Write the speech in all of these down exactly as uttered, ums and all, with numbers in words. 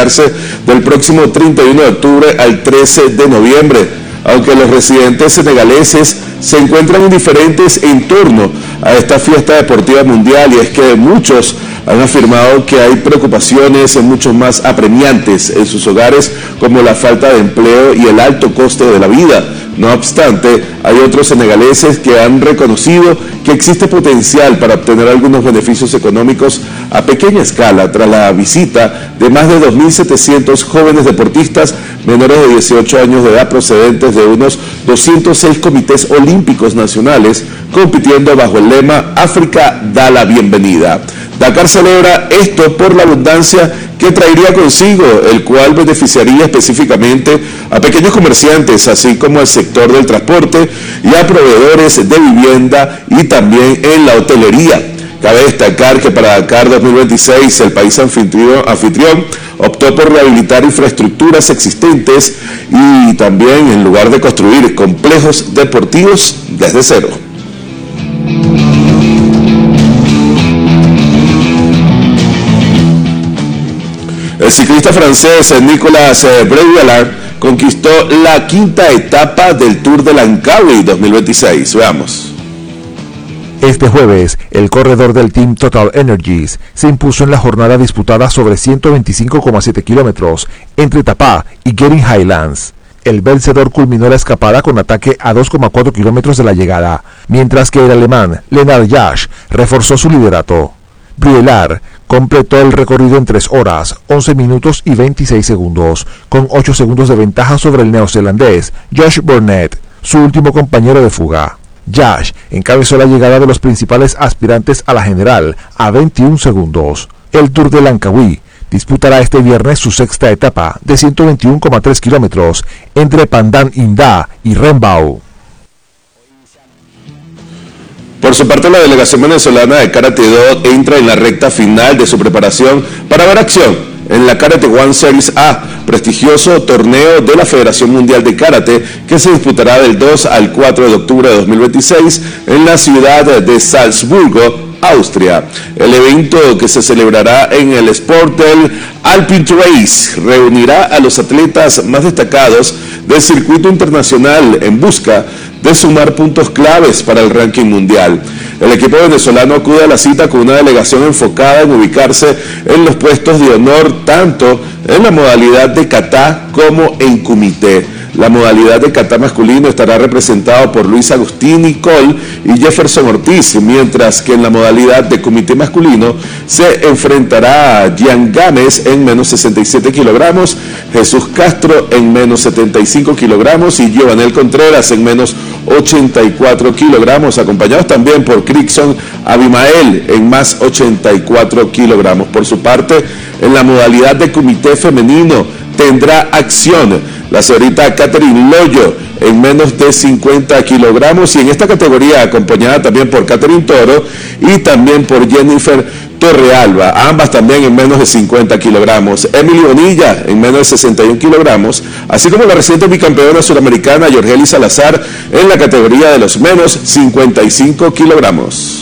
desarrollarse del próximo treinta y uno de octubre al trece de noviembre, aunque los residentes senegaleses se encuentran indiferentes en torno a esta fiesta deportiva mundial, y es que muchos han afirmado que hay preocupaciones mucho más apremiantes en sus hogares, como la falta de empleo y el alto coste de la vida. No obstante, hay otros senegaleses que han reconocido que existe potencial para obtener algunos beneficios económicos a pequeña escala tras la visita de más de dos mil setecientos jóvenes deportistas menores de dieciocho años de edad procedentes de unos doscientos seis comités olímpicos nacionales, compitiendo bajo el lema África da la bienvenida. Dakar celebra esto por la abundancia que traería consigo, el cual beneficiaría específicamente a pequeños comerciantes, así como al sector del transporte y a proveedores de vivienda y también en la hotelería. Cabe destacar que para Dakar dos mil veintiséis el país anfitrión, anfitrión optó por rehabilitar infraestructuras existentes y también, en lugar de construir complejos deportivos desde cero. El ciclista francés Nicolas Breuillard conquistó la quinta etapa del Tour de Langkawi dos mil veintiséis. Veamos. Este jueves, el corredor del Team Total Energies se impuso en la jornada disputada sobre ciento veinticinco coma siete kilómetros entre Tapa y Getting Highlands. El vencedor culminó la escapada con ataque a dos coma cuatro kilómetros de la llegada, mientras que el alemán Lennart Jasch reforzó su liderato. Breuillard completó el recorrido en tres horas, once minutos y veintiséis segundos, con ocho segundos de ventaja sobre el neozelandés Josh Burnett, su último compañero de fuga. Jasch encabezó la llegada de los principales aspirantes a la general a veintiún segundos. El Tour de Langkawi disputará este viernes su sexta etapa de ciento veintiuno coma tres kilómetros entre Pandan Inda y Rembau. Por su parte, la delegación venezolana de Karate Do entra en la recta final de su preparación para ver acción en la Karate One Series A, prestigioso torneo de la Federación Mundial de Karate, que se disputará del dos al cuatro de octubre de dos mil veintiséis en la ciudad de Salzburgo, Austria. El evento, que se celebrará en el Sportel Alpine Race, reunirá a los atletas más destacados del circuito internacional en busca de sumar puntos claves para el ranking mundial. El equipo venezolano acude a la cita con una delegación enfocada en ubicarse en los puestos de honor tanto en la modalidad de kata como en kumite. La modalidad de kata masculino estará representado por Luis Agustini Cole y Jefferson Ortiz, mientras que en la modalidad de kumite masculino se enfrentará a Gian Gámez en menos sesenta y siete kilogramos, Jesús Castro en menos setenta y cinco kilogramos y Giovanel Contreras en menos ochenta y cuatro kilogramos, acompañados también por Crickson Abimael en más ochenta y cuatro kilogramos. Por su parte, en la modalidad de kumite femenino tendrá acción la señorita Catherine Loyo en menos de cincuenta kilogramos, y en esta categoría acompañada también por Catherine Toro y también por Jennifer Torrealba, ambas también en menos de cincuenta kilogramos. Emily Bonilla en menos de sesenta y uno kilogramos, así como la reciente bicampeona suramericana Yorgeli Salazar en la categoría de los menos cincuenta y cinco kilogramos.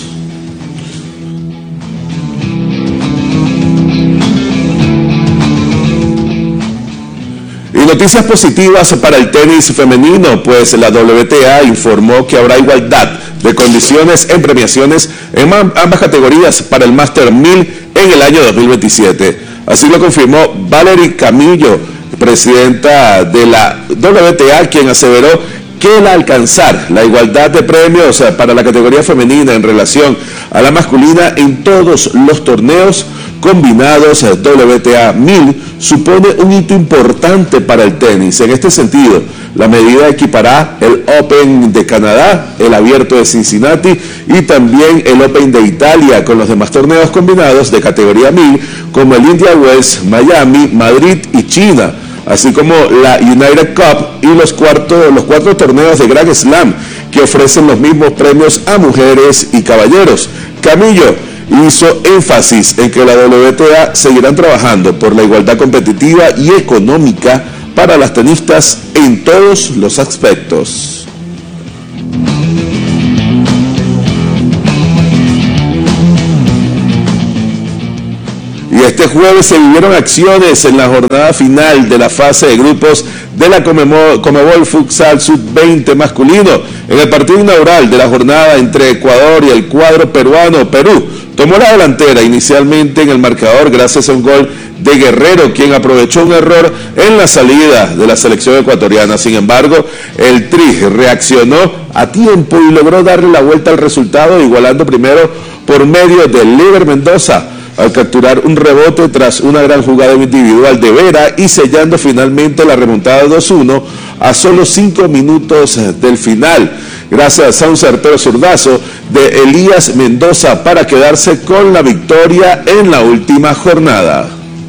Noticias positivas para el tenis femenino, pues la W T A informó que habrá igualdad de condiciones en premiaciones en ambas categorías para el Master mil en el año dos mil veintisiete. Así lo confirmó Valerie Camillo, presidenta de la W T A, quien aseveró que el alcanzar la igualdad de premios para la categoría femenina en relación a la masculina en todos los torneos combinados W T A mil supone un hito importante para el tenis. En este sentido, la medida equipará el Open de Canadá, el Abierto de Cincinnati y también el Open de Italia con los demás torneos combinados de categoría mil, como el India Wells, Miami, Madrid y China, así como la United Cup y los, cuarto, los cuatro torneos de Grand Slam, que ofrecen los mismos premios a mujeres y caballeros. Camillo hizo énfasis en que la W T A seguirán trabajando por la igualdad competitiva y económica para las tenistas en todos los aspectos. Y Y este jueves se vivieron acciones en la jornada final de la fase de grupos de la Conmebol Futsal sub veinte masculino. En el partido inaugural de la jornada entre Ecuador y el cuadro peruano, Perú tomó la delantera inicialmente en el marcador gracias a un gol de Guerrero, quien aprovechó un error en la salida de la selección ecuatoriana. Sin embargo, el Tri reaccionó a tiempo y logró darle la vuelta al resultado, igualando primero por medio de Liber Mendoza, al capturar un rebote tras una gran jugada individual de Vera y sellando finalmente la remontada dos uno a solo cinco minutos del final, gracias a un certero zurdazo de Elías Mendoza para quedarse con la victoria en la última jornada.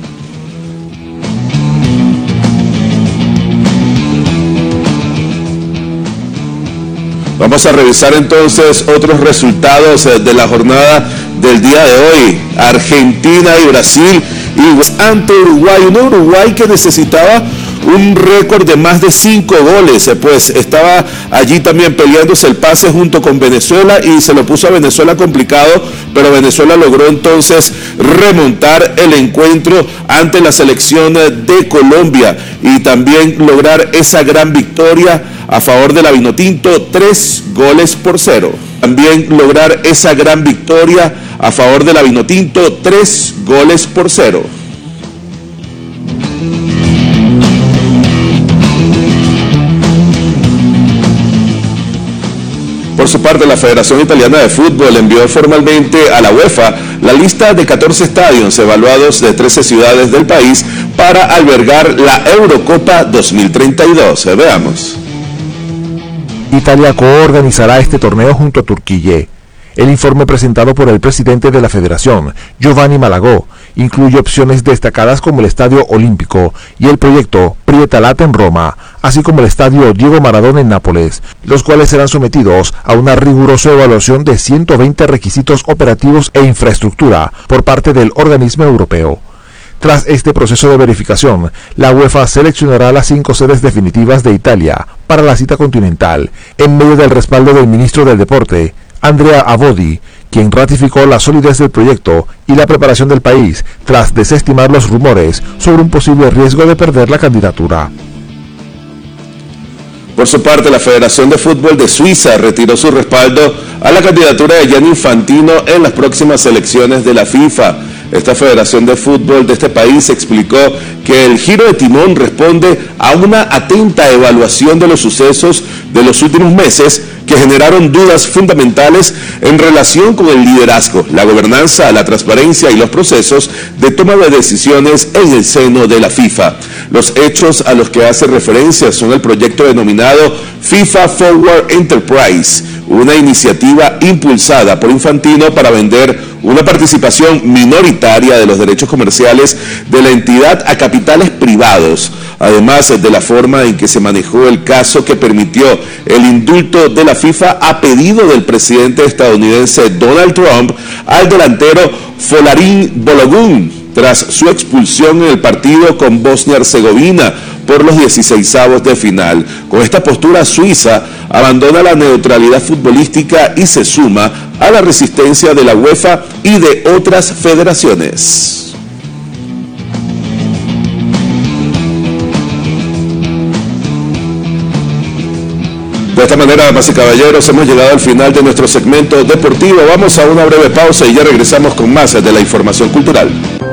Vamos a revisar entonces otros resultados de la jornada del día de hoy. Argentina y Brasil y ante Uruguay, un Uruguay que necesitaba un récord de más de cinco goles, pues estaba allí también peleándose el pase junto con Venezuela y se lo puso a Venezuela complicado, pero Venezuela logró entonces remontar el encuentro ante la selección de Colombia y también lograr esa gran victoria a favor de la Vinotinto, tres goles por cero. También lograr esa gran victoria a favor de la Vinotinto, tres goles por cero. Por su parte, la Federación Italiana de Fútbol envió formalmente a la UEFA la lista de catorce estadios evaluados de trece ciudades del país para albergar la Eurocopa dos mil treinta y dos. Veamos. Italia coorganizará este torneo junto a Turquía. El informe presentado por el presidente de la federación, Giovanni Malagò, incluye opciones destacadas como el Estadio Olímpico y el proyecto Prietalata en Roma, así como el Estadio Diego Maradona en Nápoles, los cuales serán sometidos a una rigurosa evaluación de ciento veinte requisitos operativos e infraestructura por parte del organismo europeo. Tras este proceso de verificación, la UEFA seleccionará las cinco sedes definitivas de Italia para la cita continental, en medio del respaldo del ministro del Deporte, Andrea Abodi, quien ratificó la solidez del proyecto y la preparación del país tras desestimar los rumores sobre un posible riesgo de perder la candidatura. Por su parte, la Federación de Fútbol de Suiza retiró su respaldo a la candidatura de Gianni Infantino en las próximas elecciones de la FIFA. Esta Federación de Fútbol de este país explicó que el giro de timón responde a una atenta evaluación de los sucesos de los últimos meses que generaron dudas fundamentales en relación con el liderazgo, la gobernanza, la transparencia y los procesos de toma de decisiones en el seno de la FIFA. Los hechos a los que hace referencia son el proyecto denominado FIFA Forward Enterprise, una iniciativa impulsada por Infantino para vender una participación minoritaria de los derechos comerciales de la entidad a capitales privados, además de la forma en que se manejó el caso que permitió el indulto de la FIFA a pedido del presidente estadounidense Donald Trump al delantero Folarin Balogun tras su expulsión en el partido con Bosnia-Herzegovina por los dieciseisavos de final. Con esta postura, Suiza abandona la neutralidad futbolística y se suma a la resistencia de la UEFA y de otras federaciones. De esta manera, damas y caballeros, hemos llegado al final de nuestro segmento deportivo. Vamos a una breve pausa y ya regresamos con más de la información cultural.